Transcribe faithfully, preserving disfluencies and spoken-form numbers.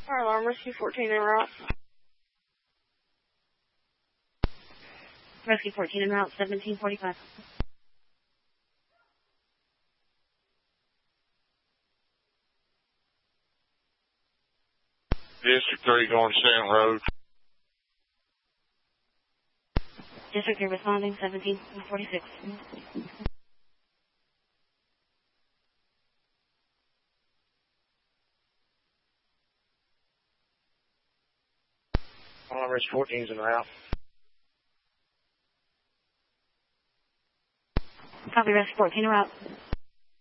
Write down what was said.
Fire alarm, Rescue fourteen en route. Rescue fourteen en route, seventeen forty-five. District three going to Sand Road. District three responding, seventeen forty-six. Alarm, Rescue fourteen is en route. Copy, Rescue fourteen en route.